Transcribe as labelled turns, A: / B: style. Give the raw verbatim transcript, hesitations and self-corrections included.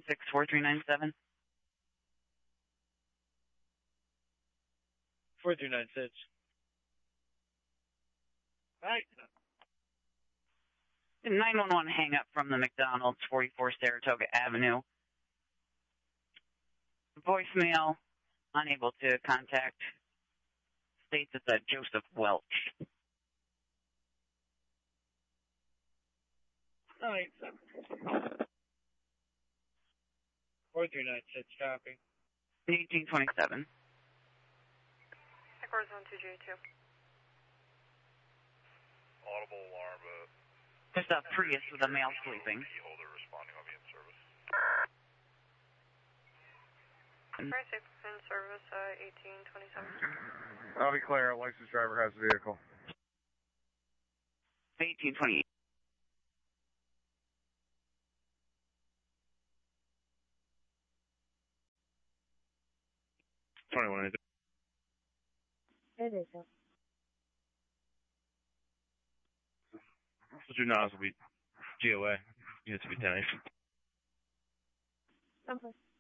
A: six, four three nine seven.
B: four three nine six. Alright.
A: nine one one hang up from the McDonald's, forty-four Saratoga Avenue. Voicemail, unable to contact. States it's a Joseph Welch.
B: Alright. four three nine six, copy.
A: eighteen twenty-seven.
C: Headquarters one two J two.
D: Audible alarm. Uh,
A: There's a Prius with a male sleeping.
D: holder responding. I'll be in service.
C: Price in service, uh, eighteen twenty-seven.
E: I'll be clear. A licensed driver has the vehicle.
A: eighteen twenty-eight.
E: twenty-one.
F: It is, sir.
E: What you know will be G O A. Units will be ten eight.
F: Okay.